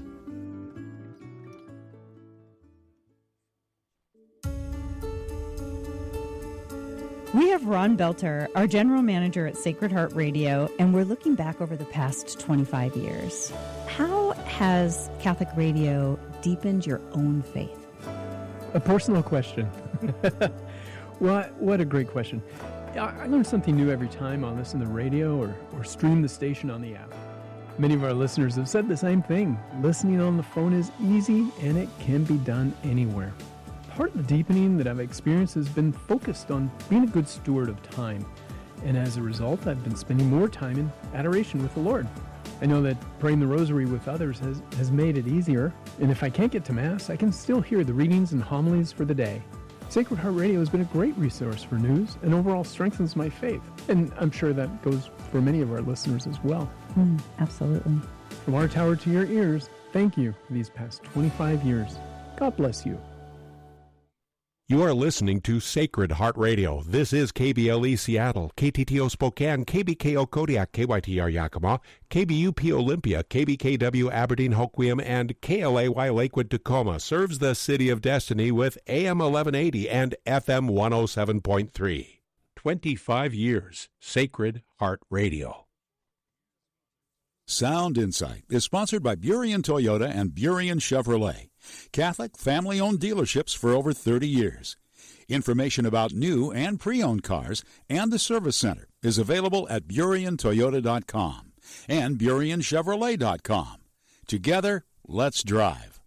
S25: We have Ron Belter, our general manager at Sacred Heart Radio, and we're looking back over the past 25 years. How has Catholic radio deepened your own faith?
S26: A personal question. Well, what a great question. I learn something new every time I listen to the radio or stream the station on the app. Many of our listeners have said the same thing. Listening on the phone is easy, and it can be done anywhere. Part of the deepening that I've experienced has been focused on being a good steward of time. And as a result, I've been spending more time in adoration with the Lord. I know that praying the rosary with others has made it easier. And if I can't get to Mass, I can still hear the readings and homilies for the day. Sacred Heart Radio has been a great resource for news and overall strengthens my faith. And I'm sure that goes for many of our listeners as well.
S25: Absolutely.
S26: From our tower to your ears, thank you for these past 25 years. God bless you.
S27: You are listening to Sacred Heart Radio. This is KBLE Seattle, KTTO Spokane, KBKO Kodiak, KYTR Yakima, KBUP Olympia, KBKW Aberdeen Hoquiam, and KLAY Lakewood Tacoma. Serves the City of Destiny with AM 1180 and FM 107.3. 25 years, Sacred Heart Radio.
S28: Sound Insight is sponsored by Burien Toyota and Burien Chevrolet, Catholic family-owned dealerships for over 30 years. Information about new and pre-owned cars and the service center is available at BurienToyota.com. and BurionChevrolet.com. Together, let's drive.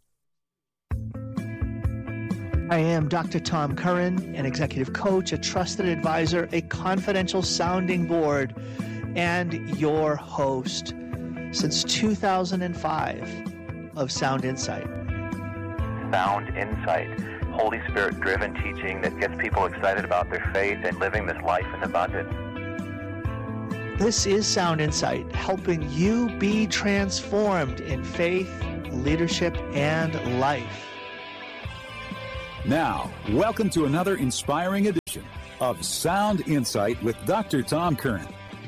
S2: I am Dr. Tom Curran, an executive coach, a trusted advisor, a confidential sounding board, and your host since 2005 of Sound Insight.
S3: Sound Insight, Holy Spirit-driven teaching that gets people excited about their faith and living this life in abundance.
S2: This is Sound Insight, helping you be transformed in faith, leadership, and life.
S28: Now, welcome to another inspiring edition of Sound Insight with Dr. Tom Curran.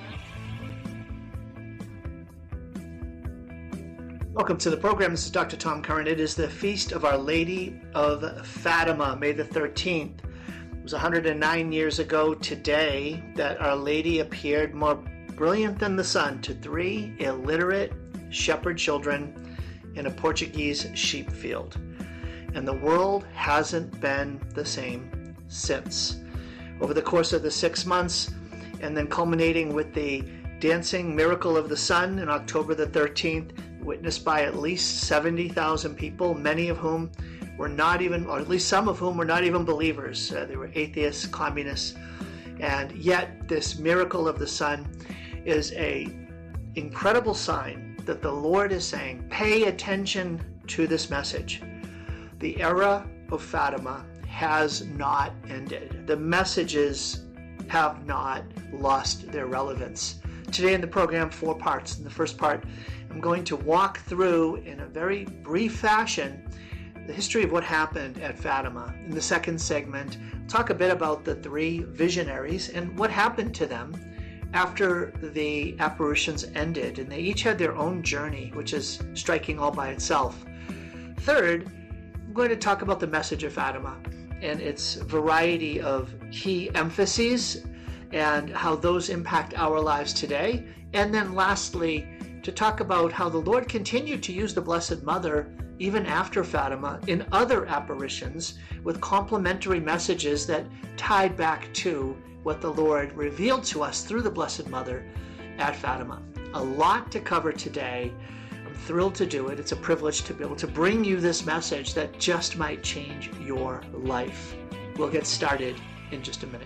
S2: Welcome to the program. This is Dr. Tom Curran. It is the Feast of Our Lady of Fatima, May the 13th. It was 109 years ago today that Our Lady appeared more brilliant than the sun to 3 illiterate shepherd children in a Portuguese sheep field. And the world hasn't been the same since. Over the course of the 6 months, and then culminating with the dancing miracle of the sun on October the 13th, witnessed by at least 70,000 people, many of whom were not even, or at least some of whom were not even believers. They were atheists, communists, and yet this miracle of the sun is an incredible sign that the Lord is saying, pay attention to this message. The era of Fatima has not ended. The messages have not lost their relevance. Today in the program, 4 parts. In the first part, I'm going to walk through, in a very brief fashion, the history of what happened at Fatima. In the second segment, I'll talk a bit about the 3 visionaries and what happened to them after the apparitions ended. And they each had their own journey, which is striking all by itself. Third, I'm going to talk about the message of Fatima and its variety of key emphases and how those impact our lives today. And then lastly, to talk about how the Lord continued to use the Blessed Mother even after Fatima in other apparitions with complementary messages that tied back to what the Lord revealed to us through the Blessed Mother at Fatima. A lot to cover today. I'm thrilled to do it. It's a privilege to be able to bring you this message that just might change your life. We'll get started in just a minute.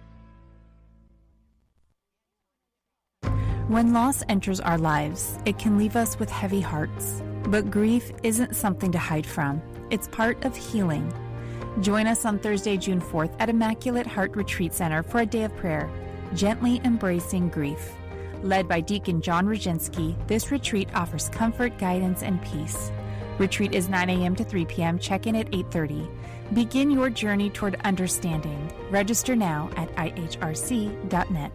S7: When loss enters our lives, it can leave us with heavy hearts. But grief isn't something to hide from. It's part of healing. Join us on Thursday, June 4th at Immaculate Heart Retreat Center for a day of prayer, Gently Embracing Grief. Led by Deacon John Roginski, this retreat offers comfort, guidance, and peace. Retreat is 9 a.m. to 3 p.m. Check-in at 8:30. Begin your journey toward understanding. Register now at ihrc.net.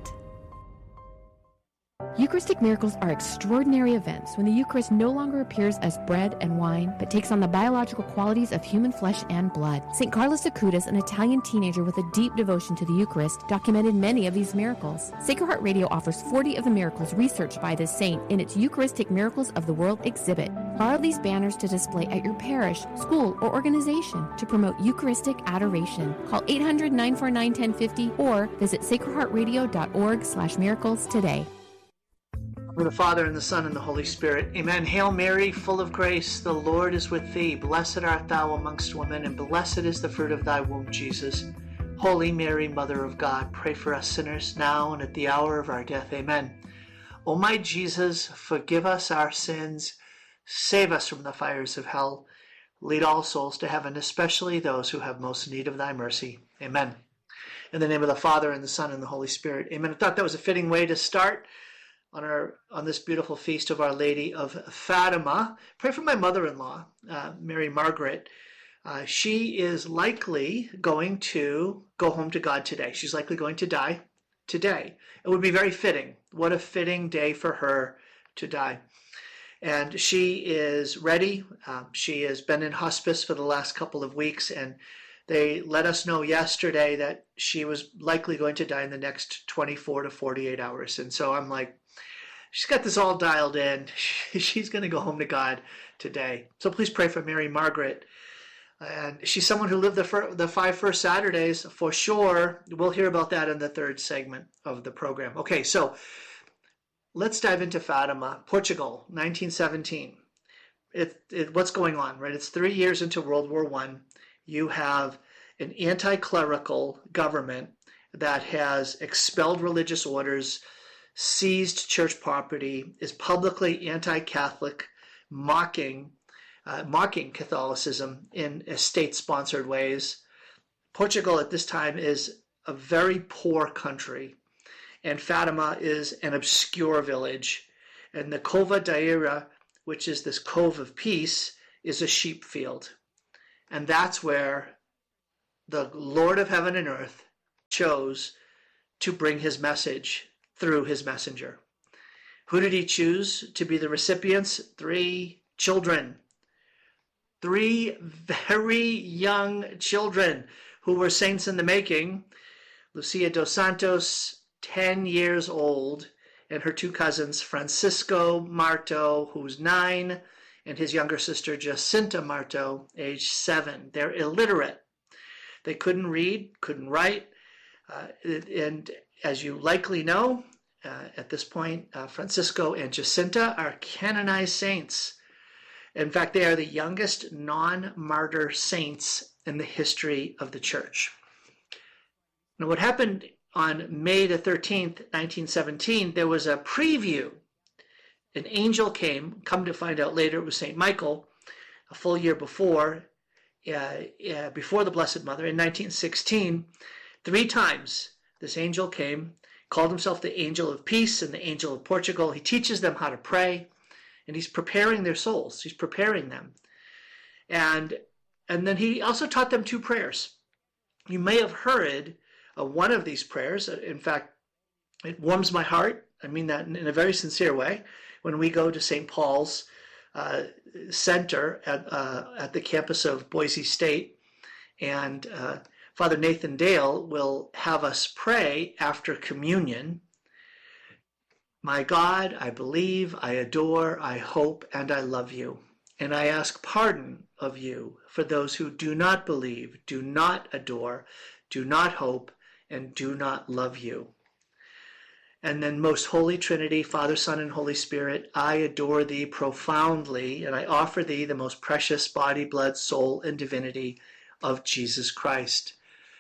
S21: Eucharistic miracles are extraordinary events when the Eucharist no longer appears as bread and wine, but takes on the biological qualities of human flesh and blood. St. Carlos Acutis, an Italian teenager with a deep devotion to the Eucharist, documented many of these miracles. Sacred Heart Radio offers 40 of the miracles researched by this saint in its Eucharistic Miracles of the World exhibit. Borrow these banners to display at your parish, school, or organization to promote Eucharistic adoration. Call 800-949-1050 or visit sacredheartradio.org/miracles today.
S2: With the Father, and the Son, and the Holy Spirit. Amen. Hail Mary, full of grace, the Lord is with thee. Blessed art thou amongst women, and blessed is the fruit of thy womb, Jesus. Holy Mary, Mother of God, pray for us sinners, now and at the hour of our death. Amen. O my Jesus, forgive us our sins, save us from the fires of hell, lead all souls to heaven, especially those who have most need of thy mercy. Amen. In the name of the Father, and the Son, and the Holy Spirit. Amen. I thought that was a fitting way to start on this beautiful feast of Our Lady of Fatima. Pray for my mother-in-law, Mary Margaret. She is likely going to go home to God today. She's likely going to die today. It would be very fitting. What a fitting day for her to die. And she is ready. She has been in hospice for the last couple of weeks, and they let us know yesterday that she was likely going to die in the next 24 to 48 hours. And so I'm like, she's got this all dialed in. She's going to go home to God today. So please pray for Mary Margaret. And she's someone who lived the 5 first Saturdays for sure. We'll hear about that in the third segment of the program. Okay, so let's dive into Fatima, Portugal, 1917. What's going on, right? It's 3 years into World War I. You have an anti-clerical government that has expelled religious orders, seized church property, is publicly anti-Catholic, mocking Catholicism in state-sponsored ways. Portugal at this time is a very poor country, and Fatima is an obscure village. And the Cova da Ira, which is this cove of peace, is a sheep field. And that's where the Lord of heaven and earth chose to bring his message through his messenger. Who did he choose to be the recipients? 3 children. 3 very young children who were saints in the making. Lucia dos Santos, 10 years old, and her 2 cousins, Francisco Marto, who's 9, and his younger sister, Jacinta Marto, age 7. They're illiterate. They couldn't read, couldn't write, and as you likely know, at this point, Francisco and Jacinta are canonized saints. In fact, they are the youngest non-martyr saints in the history of the church. Now, what happened on May the 13th, 1917, there was a preview. An angel came, come to find out later it was St. Michael, a full year before the Blessed Mother, in 1916. 3 times this angel came, called himself the Angel of Peace and the Angel of Portugal. He teaches them how to pray, and he's preparing their souls. He's preparing them. And then he also taught them 2 prayers. You may have heard one of these prayers. In fact, it warms my heart. I mean that in a very sincere way. When we go to St. Paul's Center at the campus of Boise State, and Father Nathan Dale will have us pray after communion. My God, I believe, I adore, I hope, and I love you. And I ask pardon of you for those who do not believe, do not adore, do not hope, and do not love you. And then, Most Holy Trinity, Father, Son, and Holy Spirit, I adore thee profoundly, and I offer thee the most precious body, blood, soul, and divinity of Jesus Christ.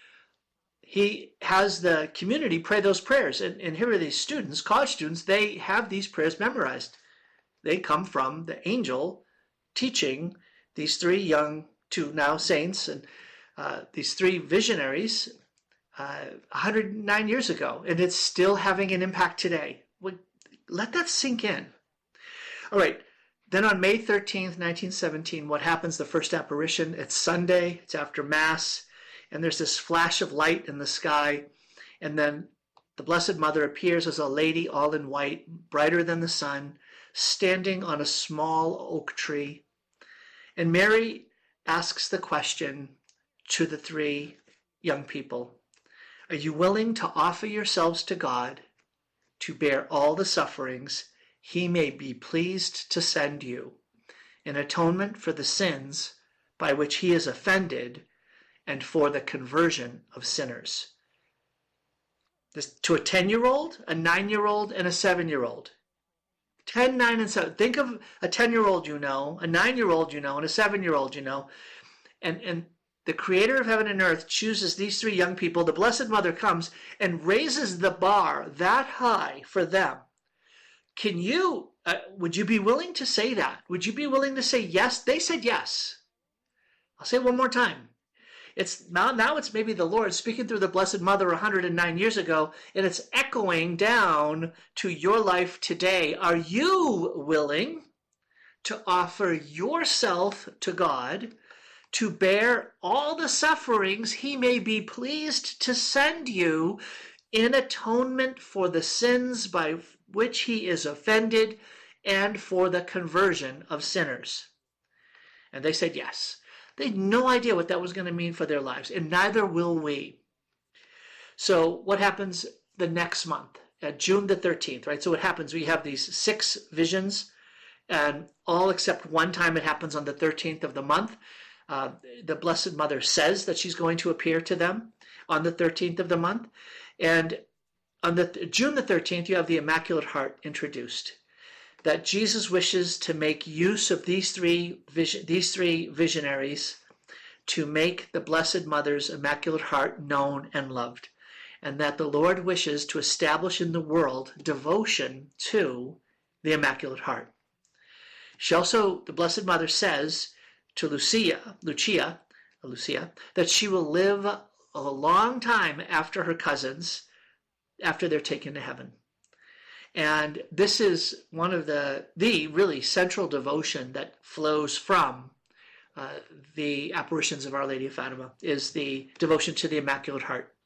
S2: He has the community pray those prayers. And here are these students, college students, they have these prayers memorized. They come from the angel teaching these 3 young, 2 now saints, and these 3 visionaries 109 years ago. And it's still having an impact today. Let that sink in. All right. Then on May 13th, 1917, what happens? The first apparition. It's Sunday. It's after Mass. And there's this flash of light in the sky. And then the Blessed Mother appears as a lady all in white, brighter than the sun, standing on a small oak tree. And Mary asks the question to the 3 young people, are you willing to offer yourselves to God to bear all the sufferings he may be pleased to send you in atonement for the sins by which he is offended and for the conversion of sinners? This, to a 10-year-old, a 9-year-old, and a 7-year-old. 10, 9, and 7. Think of a 10-year-old you know, a 9-year-old you know, and a 7-year-old you know. And the Creator of heaven and earth chooses these 3 young people. The Blessed Mother comes and raises the bar that high for them. Can you, would you be willing to say that? Would you be willing to say yes? They said yes. I'll say it one more time. It's now it's maybe the Lord speaking through the Blessed Mother 109 years ago, and it's echoing down to your life today. Are you willing to offer yourself to God to bear all the sufferings he may be pleased to send you in atonement for the sins by which he is offended and for the conversion of sinners? And they said yes. They had no idea what that was going to mean for their lives, and neither will we. So what happens the next month, June the 13th, right? So what happens, we have these 6 visions, and all except one time it happens on the 13th of the month. The Blessed Mother says that she's going to appear to them on the 13th of the month. And On June the 13th, you have the Immaculate Heart introduced. That Jesus wishes to make use of these three visionaries to make the Blessed Mother's Immaculate Heart known and loved, and that the Lord wishes to establish in the world devotion to the Immaculate Heart. She also, the Blessed Mother says to Lucia, that she will live a long time after her cousins, after they're taken to heaven. And this is one of the really central devotion that flows from the apparitions of Our Lady of Fatima, is the devotion to the Immaculate Heart.